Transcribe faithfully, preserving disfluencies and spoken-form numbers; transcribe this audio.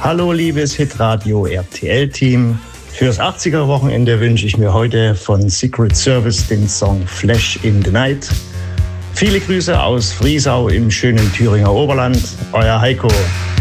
Hallo liebes Hitradio R T L-Team. Fürs achtziger-Wochenende wünsche ich mir heute von Secret Service den Song Flash in the Night. Viele Grüße aus Friesau im schönen Thüringer Oberland. Euer Heiko.